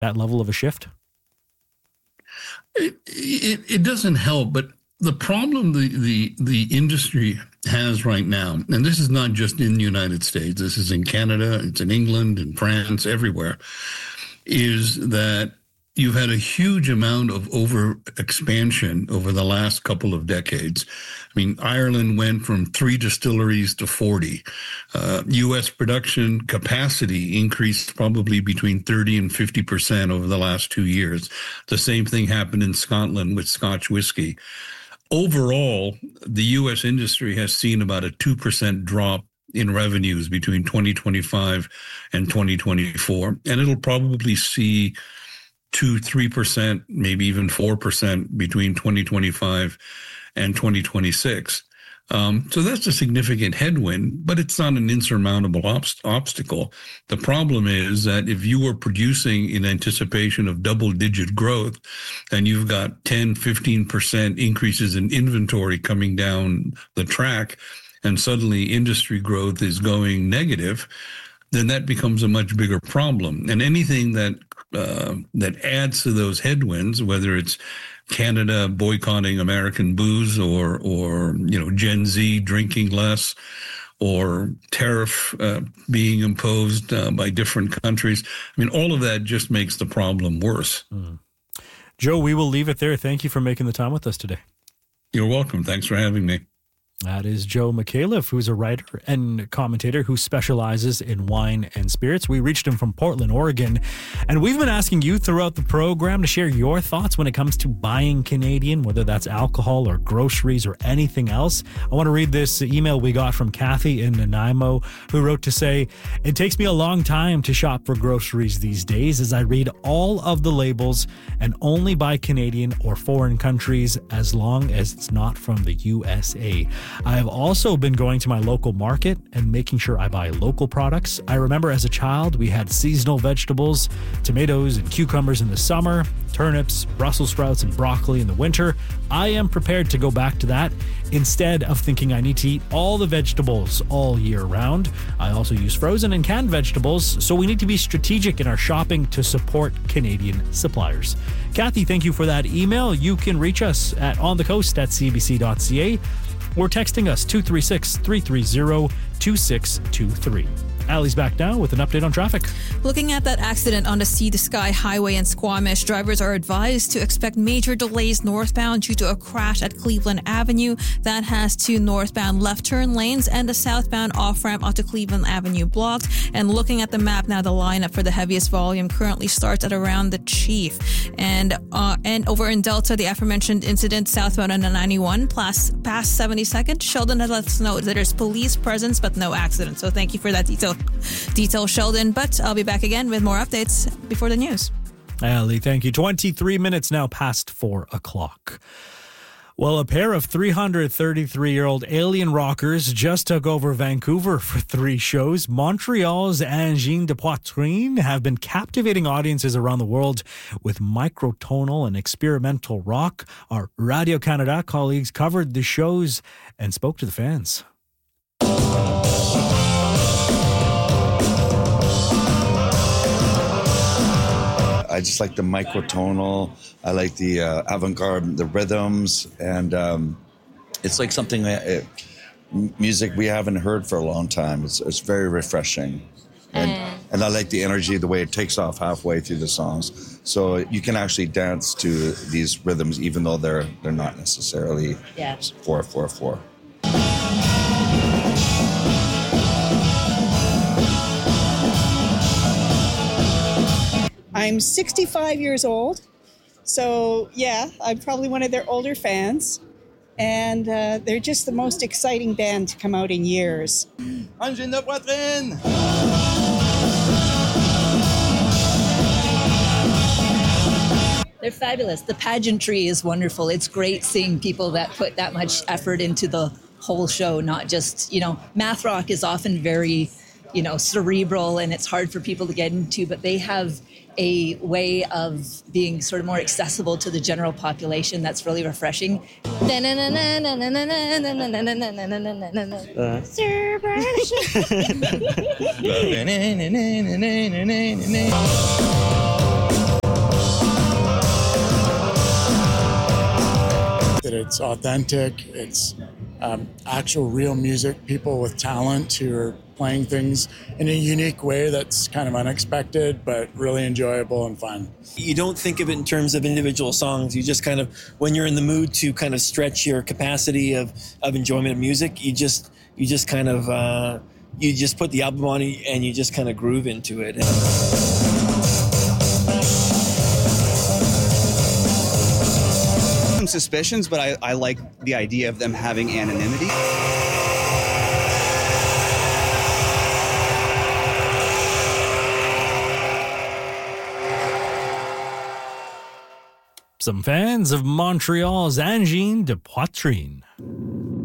that level of a shift? It doesn't help, but the problem the industry has right now, and this is not just in the United States, this is in Canada, it's in England, in France, everywhere, is that you've had a huge amount of over expansion over the last couple of decades. I mean, Ireland went from 3 distilleries to 40. U.S. production capacity increased probably between 30 and 50% over the last 2 years. The same thing happened in Scotland with Scotch whiskey. Overall, the U.S. industry has seen about a 2% drop in revenues between 2025 and 2024, and it'll probably see 2-3%, maybe even 4% between 2025 and 2026. So that's a significant headwind, but it's not an insurmountable obstacle. The problem is that if you were producing in anticipation of double-digit growth and you've got 10-15% increases in inventory coming down the track, and suddenly industry growth is going negative, then that becomes a much bigger problem. And anything that adds to those headwinds, whether it's Canada boycotting American booze or Gen Z drinking less, or tariff being imposed by different countries, I mean, all of that just makes the problem worse. Joe, we will leave it there. Thank you for making the time with us today. You're welcome. Thanks for having me. That is Joe McAuliffe, who's a writer and commentator who specializes in wine and spirits. We reached him from Portland, Oregon, and we've been asking you throughout the program to share your thoughts when it comes to buying Canadian, whether that's alcohol or groceries or anything else. I want to read this email we got from Kathy in Nanaimo, who wrote to say, "It takes me a long time to shop for groceries these days as I read all of the labels and only buy Canadian or foreign countries as long as it's not from the USA. I have also been going to my local market and making sure I buy local products. I remember as a child, we had seasonal vegetables, tomatoes and cucumbers in the summer, turnips, Brussels sprouts, and broccoli in the winter. I am prepared to go back to that instead of thinking I need to eat all the vegetables all year round. I also use frozen and canned vegetables, so we need to be strategic in our shopping to support Canadian suppliers." Kathy, thank you for that email. You can reach us at onthecoast@cbc.ca or texting us 236-330-2623. Allie's back now with an update on traffic. Looking at that accident on the Sea to Sky Highway in Squamish, drivers are advised to expect major delays northbound due to a crash at Cleveland Avenue. That has 2 northbound left turn lanes and the southbound off-ramp onto Cleveland Avenue blocked. And looking at the map now, the lineup for the heaviest volume currently starts at around the Chief. And over in Delta, the aforementioned incident southbound on the 91 past 72nd. Sheldon has let us know that there's police presence but no accident. So thank you for that detail, Sheldon. But I'll be back again with more updates before the news. Allie, thank you. 23 minutes now past 4 o'clock. Well, a pair of 333-year-old alien rockers just took over Vancouver for 3 shows. Montreal's Angine de Poitrine have been captivating audiences around the world with microtonal and experimental rock. Our Radio-Canada colleagues covered the shows and spoke to the fans. I just like the microtonal. I like the avant-garde, the rhythms, and it's like something music we haven't heard for a long time. It's very refreshing, and I like the energy, the way it takes off halfway through the songs. So you can actually dance to these rhythms, even though they're not necessarily 4/4/4. I'm 65 years old, so yeah, I'm probably one of their older fans, and they're just the most exciting band to come out in years. Angine de Poitrine! They're fabulous. The pageantry is wonderful. It's great seeing people that put that much effort into the whole show, not just, math rock is often very, cerebral and it's hard for people to get into, but they have a way of being sort of more accessible to the general population that's really refreshing. It's authentic. It's actual real music, people with talent who are playing things in a unique way that's kind of unexpected, but really enjoyable and fun. You don't think of it in terms of individual songs. You just kind of, when you're in the mood to kind of stretch your capacity of enjoyment of music, you just kind of, you just put the album on and you just kind of groove into it. Some suspicions, but I like the idea of them having anonymity. Some fans of Montreal's Angine de Poitrine.